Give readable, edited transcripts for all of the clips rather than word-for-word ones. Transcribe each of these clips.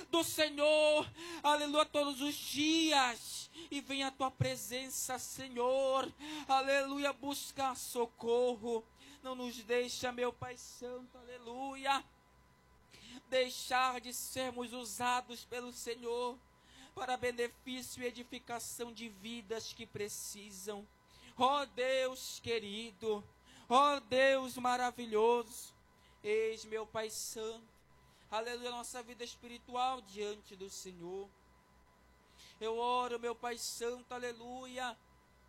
do Senhor, aleluia, todos os dias. E venha a tua presença, Senhor, aleluia, buscar socorro. Não nos deixa, meu Pai Santo, aleluia, deixar de sermos usados pelo Senhor para benefício e edificação de vidas que precisam. Ó Deus querido, ó Deus maravilhoso, eis, meu Pai Santo, aleluia, nossa vida espiritual diante do Senhor. Eu oro, meu Pai Santo, aleluia,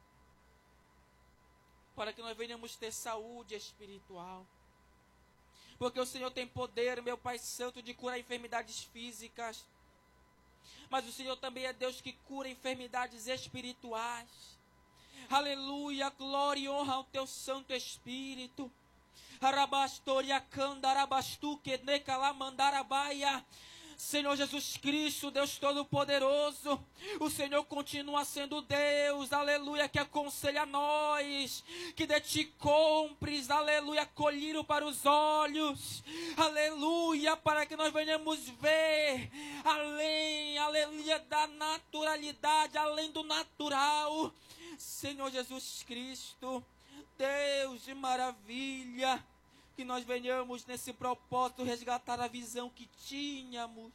para que nós venhamos ter saúde espiritual. Porque o Senhor tem poder, meu Pai Santo, de curar enfermidades físicas. Mas o Senhor também é Deus que cura enfermidades espirituais. Aleluia, glória e honra ao teu Santo Espírito. Arabastoria canda, arabastu, que necalamandarabaya. Senhor Jesus Cristo, Deus Todo-Poderoso, o Senhor continua sendo Deus, aleluia, que aconselha a nós, que de ti compres, aleluia, colírio para os olhos, aleluia, para que nós venhamos ver além, aleluia, da naturalidade, além do natural. Senhor Jesus Cristo, Deus de maravilha, que nós venhamos nesse propósito resgatar a visão que tínhamos.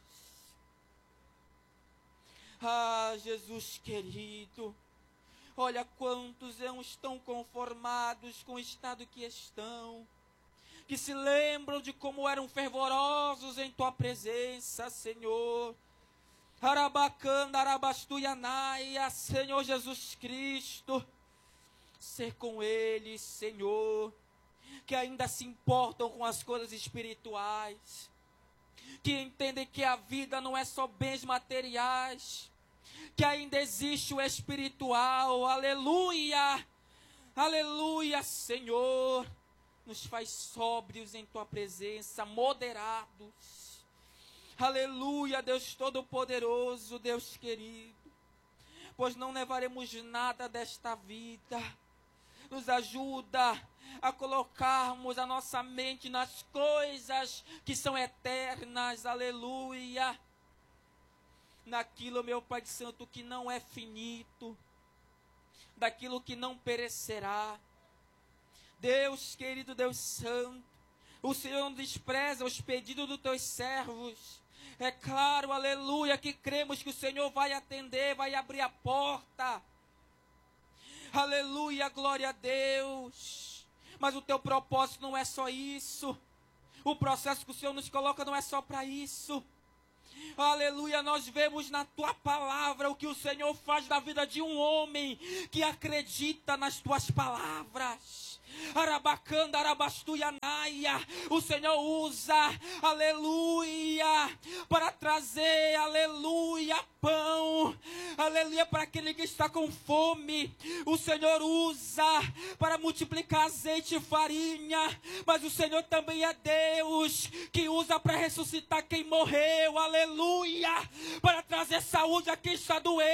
Ah, Jesus querido, olha quantos não estão conformados com o estado que estão, que se lembram de como eram fervorosos em tua presença, Senhor. Arabacanda, arabastuianaia, Senhor Jesus Cristo, ser com eles, Senhor, que ainda se importam com as coisas espirituais, que entendem que a vida não é só bens materiais, que ainda existe o espiritual, aleluia, aleluia, Senhor, nos faz sóbrios em tua presença, moderados, aleluia, Deus Todo-Poderoso, Deus querido, pois não levaremos nada desta vida. Nos ajuda a colocarmos a nossa mente nas coisas que são eternas, aleluia. Naquilo, meu Pai Santo, que não é finito, daquilo que não perecerá. Deus querido, Deus Santo, o Senhor não despreza os pedidos dos teus servos. É claro, aleluia, que cremos que o Senhor vai atender, vai abrir a porta. Aleluia, glória a Deus. Mas o teu propósito não é só isso. O processo que o Senhor nos coloca não é só para isso. Aleluia, nós vemos na tua palavra o que o Senhor faz na vida de um homem que acredita nas tuas palavras. Arabacanda, arabastuianaia, o Senhor usa, aleluia, para trazer, aleluia, pão, aleluia, para aquele que está com fome. O Senhor usa para multiplicar azeite e farinha, mas o Senhor também é Deus que usa para ressuscitar quem morreu, aleluia, para trazer saúde a quem está doente.